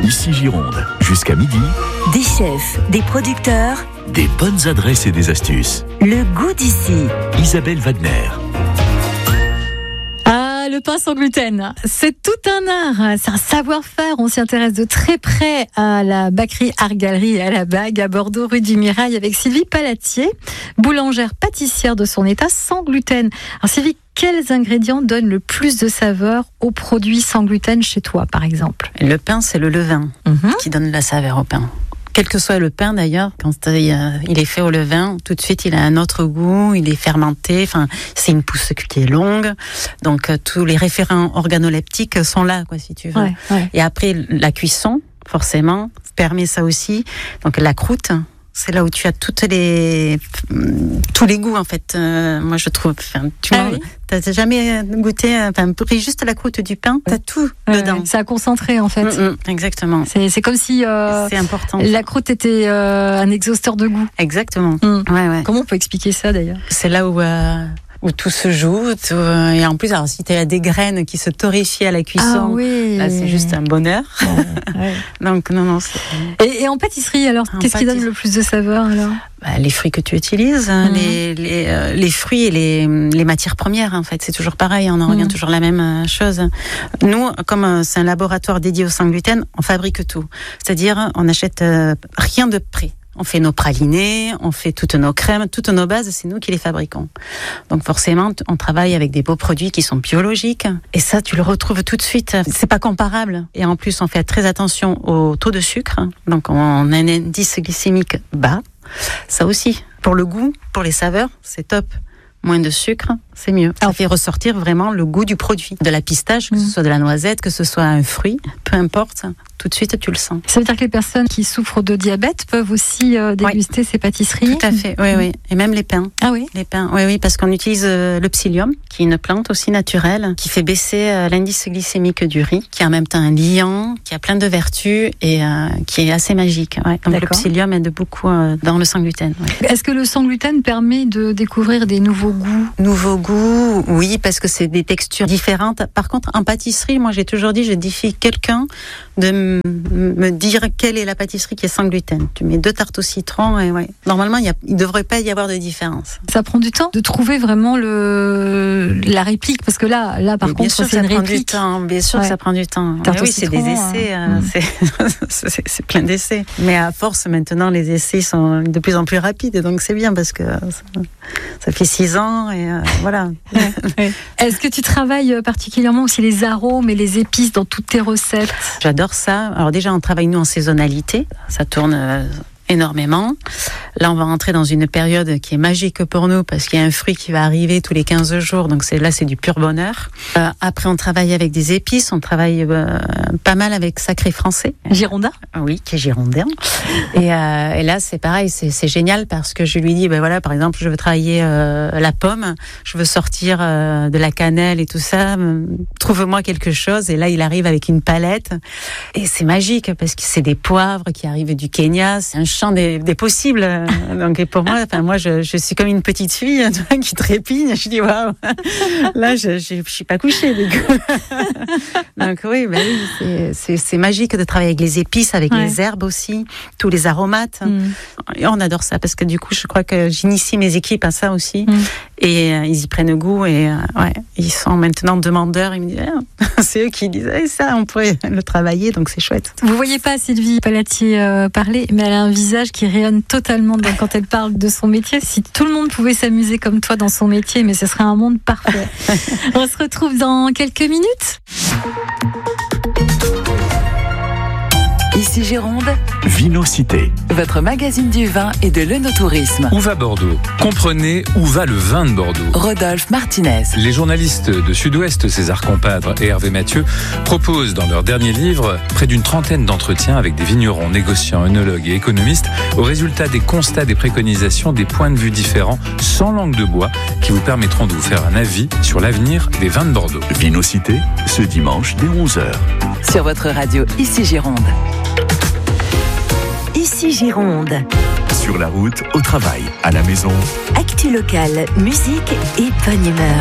Ici Gironde, jusqu'à midi, Des chefs, des producteurs, des bonnes adresses et des astuces. le goût d'ici. Isabelle Wagner. Le pain sans gluten, c'est tout un art, c'est un savoir-faire. On s'y intéresse de très près à la Bacquerie Art Galerie et à la Bague à Bordeaux, rue du Mirail, avec Sylvie Palatier, boulangère pâtissière de son état sans gluten. Alors Sylvie, quels ingrédients donnent le plus de saveur aux produits sans gluten chez toi, par exemple? Le pain, c'est le levain qui donne la saveur au pain. Quel que soit le pain d'ailleurs, quand il est fait au levain, tout de suite il a un autre goût, il est fermenté, enfin c'est une pousse qui est longue, donc tous les référents organoleptiques sont là, quoi, si tu veux. Ouais. Et après la cuisson, forcément, permet ça aussi. Donc la croûte, c'est là où tu as tous les goûts en fait. Moi je trouve. T'as jamais goûté, pris juste la croûte du pain, t'as tout dedans. C'est à concentrer en fait. Exactement. C'est comme si c'est important. La croûte était un exhausteur de goût. Exactement. Ouais. Comment on peut expliquer ça d'ailleurs? C'est là où tout se joue. Et en plus, alors, si tu as des graines qui se torréfient à la cuisson, là, c'est juste un bonheur. Ouais. Donc, non. Et en pâtisserie, alors, qu'est-ce qui donne le plus de saveur alors? Les fruits que tu utilises, les fruits et les matières premières, en fait, c'est toujours pareil, on en revient toujours à la même chose. Nous, comme c'est un laboratoire dédié au sans gluten, on fabrique tout. C'est-à-dire, on n'achète rien de prêt. On fait nos pralinés, on fait toutes nos crèmes, toutes nos bases, c'est nous qui les fabriquons. Donc forcément, on travaille avec des beaux produits qui sont biologiques. Et ça, tu le retrouves tout de suite. C'est pas comparable. Et en plus, on fait très attention au taux de sucre. Donc on a un indice glycémique bas. Ça aussi, pour le goût, pour les saveurs, c'est top. Moins de sucre, c'est mieux. Ça fait ressortir vraiment le goût du produit. De la pistache, que ce soit de la noisette, que ce soit un fruit, peu importe, tout de suite tu le sens. Ça veut dire que les personnes qui souffrent de diabète peuvent aussi déguster ces pâtisseries? Tout à fait, oui. Et même les pains. Ah oui? Les pains, oui, parce qu'on utilise le psyllium, qui est une plante aussi naturelle, qui fait baisser l'indice glycémique du riz, qui est en même temps un liant, qui a plein de vertus et qui est assez magique. Ouais. Donc le psyllium aide beaucoup dans le sans gluten. Ouais. Est-ce que le sans gluten permet de découvrir des nouveaux goûts? Nouveaux goûts, oui, parce que c'est des textures différentes. Par contre, en pâtisserie, moi j'ai toujours dit, je défie quelqu'un de me dire quelle est la pâtisserie qui est sans gluten. Tu mets 2 tartes au citron et normalement il ne devrait pas y avoir de différence. Ça prend du temps de trouver vraiment la réplique, parce que là par contre c'est une réplique. Bien sûr que ça prend du temps. Oui, c'est des essais, c'est plein d'essais. Mais à force maintenant les essais sont de plus en plus rapides, donc c'est bien parce que ça fait 6 ans et voilà. Est-ce que tu travailles particulièrement aussi les arômes et les épices dans toutes tes recettes? J'adore ça. Alors déjà, on travaille nous en saisonnalité. Ça tourne énormément. Là, on va rentrer dans une période qui est magique pour nous parce qu'il y a un fruit qui va arriver tous les 15 jours. Donc c'est du pur bonheur. Après, on travaille avec des épices. On travaille pas mal avec Sacré Français. Girondin? Oui, qui est girondin. Et là, c'est pareil. C'est génial parce que je lui dis, par exemple, je veux travailler la pomme. Je veux sortir de la cannelle et tout ça. Trouve-moi quelque chose. Et là, il arrive avec une palette. Et c'est magique parce que c'est des poivres qui arrivent du Kenya. C'est un champ des possibles. Donc pour moi, je suis comme une petite fille qui trépigne. Je dis waouh, là je suis pas couchée. Donc oui, c'est magique de travailler avec les épices, avec les herbes aussi, tous les aromates. Et on adore ça parce que du coup, je crois que j'initie mes équipes à ça aussi. Et ils y prennent goût et ils sont maintenant demandeurs. Ils me disent, c'est eux qui disent ça, on pourrait le travailler, donc c'est chouette. Vous voyez pas Sylvie Palatier parler, mais elle a un visage qui rayonne totalement quand elle parle de son métier. Si tout le monde pouvait s'amuser comme toi dans son métier, mais ce serait un monde parfait. On se retrouve dans quelques minutes. Ici Gironde, Vinocité. votre magazine du vin et de l'œnotourisme. Où va Bordeaux? Comprenez où va le vin de Bordeaux. Rodolphe Martinez. Les journalistes de Sud-Ouest, César Compadre et Hervé Mathieu, proposent dans leur dernier livre près d'une trentaine d'entretiens avec des vignerons, négociants, œnologues et économistes au résultat des constats, des préconisations, des points de vue différents, sans langue de bois, qui vous permettront de vous faire un avis sur l'avenir des vins de Bordeaux. Vinocité, ce dimanche dès 11h. Sur votre radio Ici Gironde. Ici Gironde. Sur la route, au travail, à la maison. Actu locale, musique et bonne humeur.